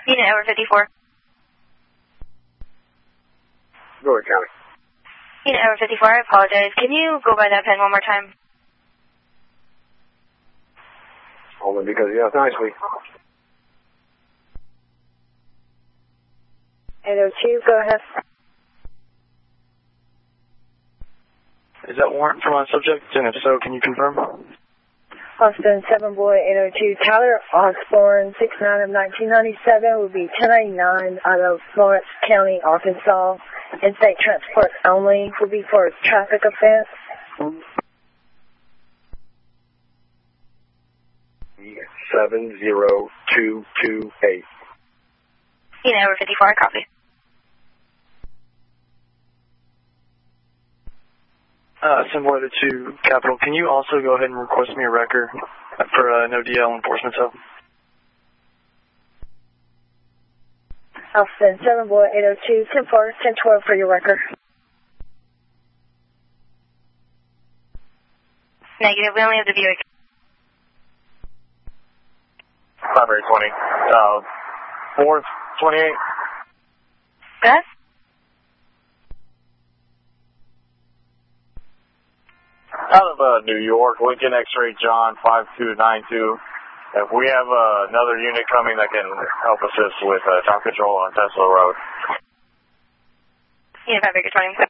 Unit over 54. Go ahead, County. Unit over 54, I apologize. Can you go by that pen one more time? Only because you have nicely. 802, go ahead. Is that warrant for my subject? And if so, can you confirm? Austin 7 Boy 802, Tyler Osborne, 6/9 of 1997, will be 1099 out of Florence County, Arkansas. In-state transport only, will be for a traffic offense. 70228. Unit over 54, I copy. Similar to Capital, can you also go ahead and request me a record for no DL enforcement help? Austin 7 Boy 802, 10-4, 10-12 for your record. Negative, we only have the Buick. Primary 20. 428. Go ahead. Out of New York, Lincoln X-Ray John 5292. If we have another unit coming that can help assist with traffic control on Tesla Road. Unit 5 Victor 20.